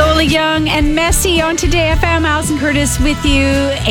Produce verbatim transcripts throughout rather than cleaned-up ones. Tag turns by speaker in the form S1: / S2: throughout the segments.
S1: Lola Young and Messy on Today F M. Alison Curtis with you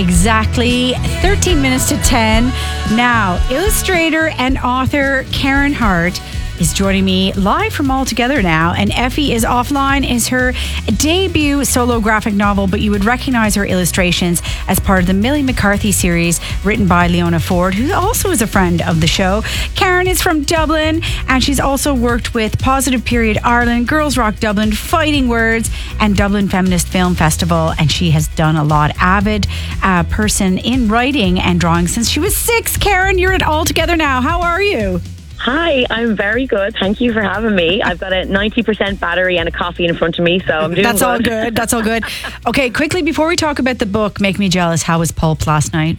S1: exactly thirteen minutes to ten. Now, illustrator and author Karen Hart is joining me live from All Together Now, and Effie is Offline is her debut solo graphic novel, but you would recognize her illustrations as part of the Millie McCarthy series written by Leona Ford, who also is a friend of the show. Karen is from Dublin, and she's also worked with Positive Period Ireland, Girls Rock Dublin, Fighting Words, and Dublin Feminist Film Festival, and she has done a lot. Avid uh, person in writing and drawing since she was six. Karen, you're at All Together Now. How are you?
S2: Hi, I'm very good. Thank you for having me. I've got a ninety percent battery and a coffee in front of me, so I'm doing
S1: That's
S2: good.
S1: all good. That's all good. Okay, quickly, before we talk about the book, Make Me Jealous, how was Pulp last night?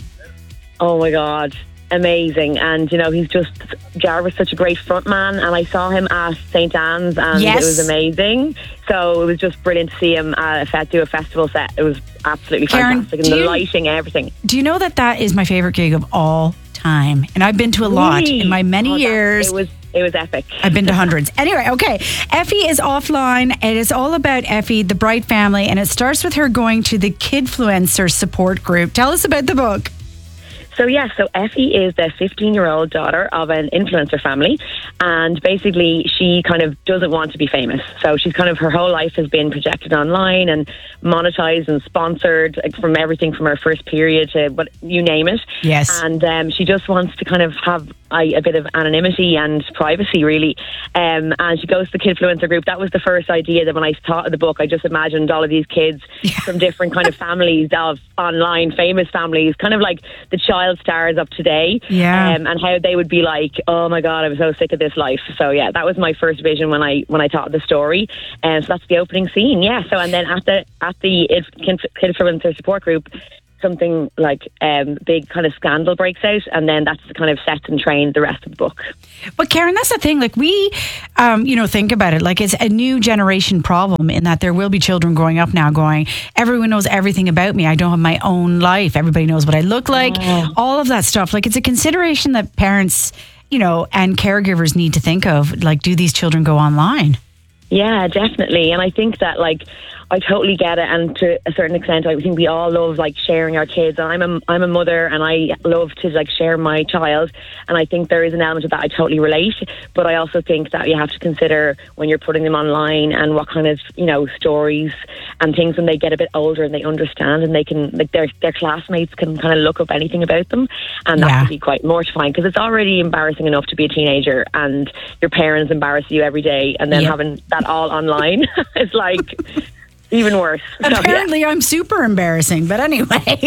S2: Oh my God, amazing. And, you know, he's just, Jarvis, such a great front man, and I saw him at Saint Anne's, and
S1: Yes.
S2: it was amazing. So it was just brilliant to see him uh, do a festival set. It was absolutely
S1: Karen,
S2: fantastic, and
S1: do
S2: the
S1: you-
S2: lighting, everything.
S1: Do you know that that is my favorite gig of all time? And I've been to a lot
S2: Really?
S1: in my many
S2: Oh, that-
S1: years.
S2: It was, it was epic.
S1: I've been to hundreds. Anyway, okay. Effie is Offline. It is all about Effie, the Bright family, and it starts with her going to the Kidfluencer support group. Tell us about the book.
S2: So yeah, so Effie is the fifteen-year-old daughter of an influencer family, and basically she kind of doesn't want to be famous. So she's kind of, her whole life has been projected online and monetized and sponsored, like, from everything from her first period to what you name it.
S1: Yes.
S2: And um, she just wants to kind of have a, a bit of anonymity and privacy, really. Um, and she goes to the Kidfluencer group. That was the first idea, that when I thought of the book, I just imagined all of these kids
S1: Yeah.
S2: from different kind of families of online famous families, kind of like the child stars of today.
S1: Yeah.
S2: Um, and how they would be like, oh my God, I'm so sick of this life. So yeah, that was my first vision when I when I thought of the story. And so that's the opening scene. Yeah. So and then at the at the Kidfluencer support group, something like um, big kind of scandal breaks out, and then that's the kind of set and train the rest of the book.
S1: But Karen, that's the thing. Like we, um, you know, think about it. Like it's a new generation problem in that there will be children growing up now going, everyone knows everything about me. I don't have my own life. Everybody knows what I look like.
S2: Oh.
S1: All of that stuff. Like it's a consideration that parents, you know, and caregivers need to think of. Like, do these children go online?
S2: Yeah, definitely. And I think that, like, I totally get it, and to a certain extent, I think we all love like sharing our kids. And I'm a I'm a mother, and I love to like share my child. And I think there is an element of that I totally relate. But I also think that you have to consider when you're putting them online and what kind of, you know, stories and things when they get a bit older and they understand and they can, like, their their classmates can kind of look up anything about them, and that
S1: Yeah.
S2: can be quite mortifying, because it's already embarrassing enough to be a teenager and your parents embarrass you every day, and then
S1: Yep.
S2: having that all online is like even worse. So, yeah.
S1: Apparently, I'm super embarrassing. But anyway.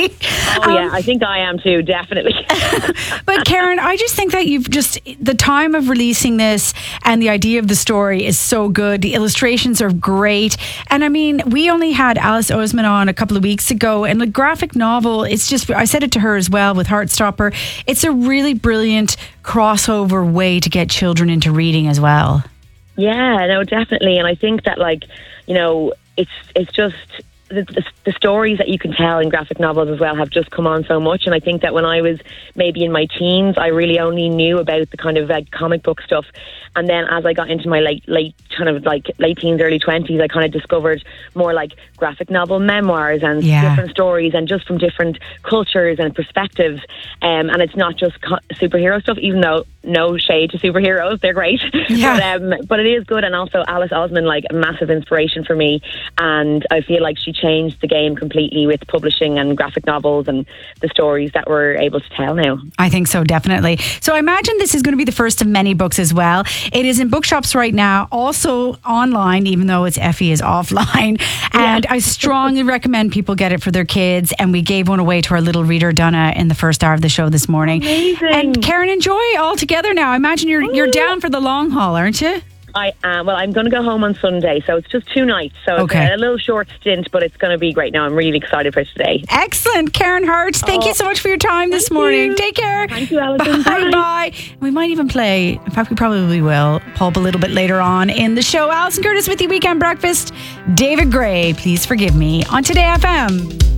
S2: Oh yeah, I think I am too, definitely.
S1: But Karen, I just think that you've just, the time of releasing this and the idea of the story is so good. The illustrations are great. And I mean, we only had Alice Oseman on a couple of weeks ago, and the graphic novel, it's just, I said it to her as well with Heartstopper, it's a really brilliant crossover way to get children into reading as well.
S2: Yeah, no, definitely. And I think that, like, you know, it's it's just the, the, the stories that you can tell in graphic novels as well have just come on so much. And I think that when I was maybe in my teens, I really only knew about the kind of like comic book stuff. And then as I got into my late, late kind of like late teens, early twenties, I kind of discovered more like graphic novel memoirs and
S1: Yeah.
S2: different stories, and just from different cultures and perspectives. Um, and it's not just co- superhero stuff, even though no shade to superheroes, they're great.
S1: Yeah.
S2: But, um, but it is good. And also Alice Oseman, like, a massive inspiration for me. And I feel like she changed the game completely with publishing and graphic novels and the stories that we're able to tell now.
S1: I think so, definitely. So I imagine this is going to be the first of many books as well. It is in bookshops right now, also online, even though it's Effie is offline. And I strongly recommend people get it for their kids. And we gave one away to our little reader, Donna, in the first hour of the show this morning.
S2: Amazing.
S1: And Karen, enjoy All Together Now. I imagine you're you're down for the long haul, aren't you?
S2: I am. Well, I'm going to go home on Sunday, so it's just two nights. So
S1: Okay.
S2: it's a little short stint, but it's going to be great now. I'm really excited for today.
S1: Excellent. Karen Hart, thank
S2: Oh,
S1: you so much for your time this
S2: thank
S1: morning.
S2: you.
S1: Take care.
S2: Thank you, Alison.
S1: Bye.
S2: Bye.
S1: Bye. We might even play, in fact, we probably will, Pulp a little bit later on in the show. Alison Curtis with you, Weekend Breakfast. David Gray, Please Forgive Me on Today F M.